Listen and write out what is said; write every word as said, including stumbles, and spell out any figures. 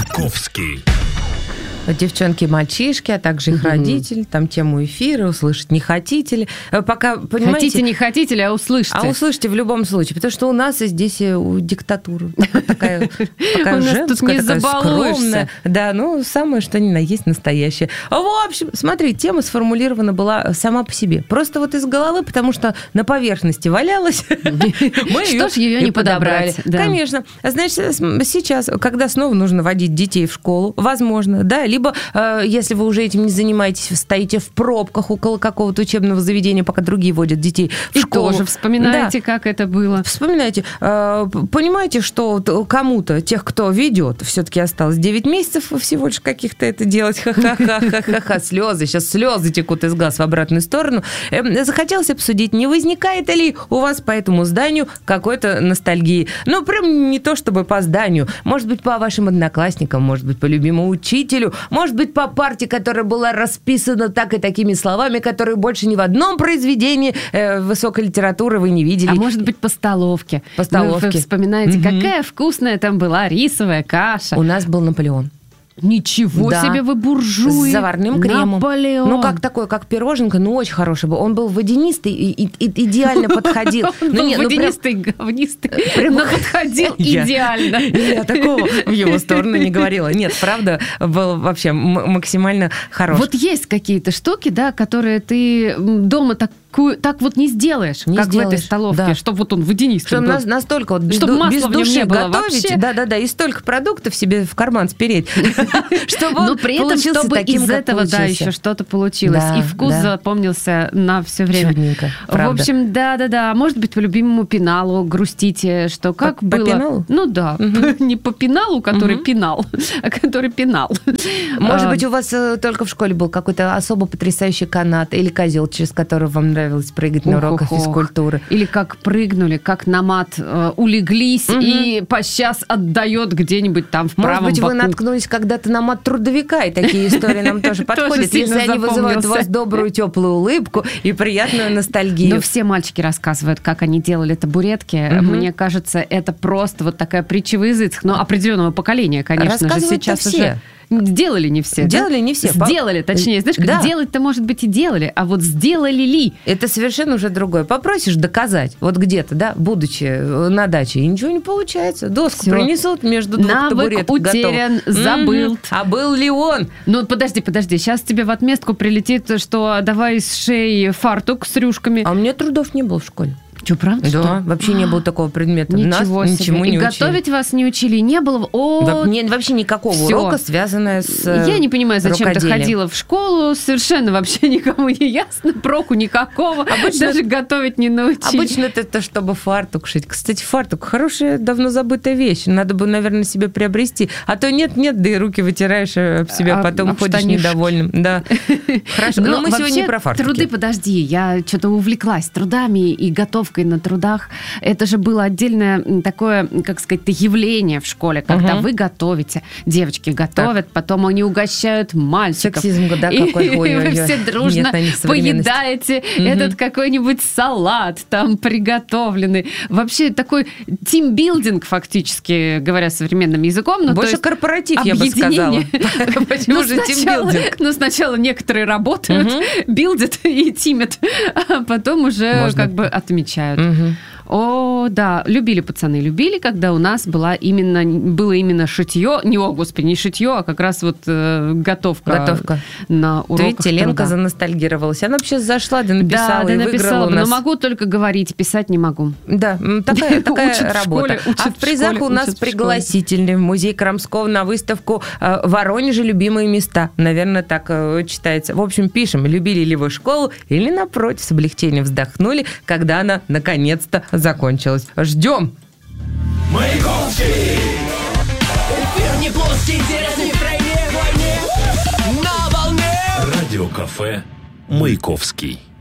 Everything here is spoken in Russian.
Маяковский. Девчонки и мальчишки, а также их угу. родители, там тему эфира, услышать не хотите ли. Пока, понимаете, хотите, не хотите ли, а услышите. А услышите в любом случае, потому что у нас здесь диктатура такая женская, такая скромная. Да, ну, самое, что ни на есть настоящее. В общем, смотри, тема сформулирована была сама по себе. Просто вот из головы, потому что на поверхности валялась. Что ж ее не подобрать? Конечно. Значит, сейчас, когда снова нужно водить детей в школу, возможно, да, либо, э, если вы уже этим не занимаетесь, вы стоите в пробках около какого-то учебного заведения, пока другие водят детей в и школу. И тоже вспоминаете, да. как это было. Вспоминайте. Э, понимаете, что кому-то, тех, кто ведет, все-таки осталось девять месяцев всего лишь каких-то это делать. Ха-ха-ха-ха-ха. Слезы. Сейчас слезы текут из глаз в обратную сторону. Э, захотелось обсудить, не возникает ли у вас по этому зданию какой-то ностальгии. Ну, прям не то, чтобы по зданию. Может быть, по вашим одноклассникам, может быть, по любимому учителю, может быть, по партии, которая была расписана так и такими словами, которые больше ни в одном произведении э, высокой литературы вы не видели. А может быть, по столовке. По столовке. Вы вспоминаете, угу. какая вкусная там была рисовая каша. У нас был Наполеон. Ничего да. себе, вы буржуи. С заварным кремом. Наполеон. Ну, как такой, как пироженка, но очень хороший был. Он был водянистый и, и, и идеально подходил. Он был водянистый, говнистый, но подходил идеально. Я такого в его сторону не говорила. Нет, правда, был вообще максимально хороший. Вот есть какие-то штуки, да, которые ты дома так так вот не сделаешь, не как сделаешь, в этой столовке, да. чтобы вот он водянистый что был. Что настолько вот без, чтобы без души готовить, да-да-да, и столько продуктов себе в карман спереть, чтобы но при этом, чтобы из этого, да, еще что-то получилось. И вкус запомнился на все время. Чудненько, в общем, да-да-да. Может быть, по любимому пеналу грустите, что как было... По пеналу? Ну да. Не по пеналу, который пенал, а который пенал. Может быть, у вас только в школе был какой-то особо потрясающий канат или козел, через который вам нравилось прыгать на уроках физкультуры. Или как прыгнули, как на мат э, улеглись, угу. и подчас отдает где-нибудь там в правом Может быть, боку. вы наткнулись когда-то на мат трудовика, и такие истории нам тоже подходят, если они вызывают у вас добрую, теплую улыбку и приятную ностальгию. Ну, все мальчики рассказывают, как они делали табуретки. Мне кажется, это просто вот такая притча во языцах, но определенного поколения, конечно же, сейчас уже... Делали не все. Делали да? не все. Сделали, точнее. Знаешь, как да. делать-то, может быть, и делали, а вот сделали ли? Это совершенно уже другое. Попросишь доказать, вот где-то, да, будучи на даче, и ничего не получается. Доску Всё. принесут между двух Навык табуреток. утерян, готов. забыл. Mm-hmm. А был ли он? Ну, подожди, подожди. Сейчас тебе в отместку прилетит, что давай с шеи фартук с рюшками. А у меня трудов не было в школе. Что, правда? Да, что? вообще не было такого предмета. Ничего Нас себе. ничему не и учили. Готовить вас не учили, не было. О, не, вообще никакого Всё. урока, связанного с Я не понимаю, зачем рукоделием. ты ходила в школу, совершенно вообще никому не ясно, проку никакого, обычно, даже готовить не научили. Обычно это, это чтобы фартук шить. Кстати, фартук хорошая, давно забытая вещь. Надо бы, наверное, себе приобрести. А то нет-нет, да и руки вытираешь об себя, а, потом а ходишь штанишь. недовольным. Да. Хорошо, но, но мы сегодня не про фартуки. Труды, подожди, я что-то увлеклась трудами и готовкой на трудах. Это же было отдельное такое, как сказать, явление в школе, когда угу. вы готовите, девочки готовят, так. потом они угощают мальчиков. Сексизм, да, какой. И вы все дружно поедаете угу. этот какой-нибудь салат там приготовленный. Вообще такой тимбилдинг, фактически, говоря современным языком. Больше корпоратив, я бы сказала. Почему же тимбилдинг? Ну, сначала некоторые работают, билдят и тимят, а потом уже как бы отмечают. О, да, любили пацаны, любили, когда у нас была именно, было именно шитье, не, о, господи, не шитье, а как раз вот э, готовка, готовка на уроках Видите, Ленка труда. заностальгировалась. Она вообще зашла, да написала да, и да, выиграла написала, у нас. Но могу только говорить, писать не могу. Да, такая, такая работа. Школе, а в призах школе, у нас пригласительный в музей Крамского на выставку э, в Воронеже «Любимые места». Наверное, так э, читается. В общем, пишем, любили ли вы школу или, напротив, с облегчением вздохнули, когда она наконец-то закончилась. Ждем! Маяковский! Эфир не плоский, деревни в крайне войне. На волне! Радиокафе «Маяковский».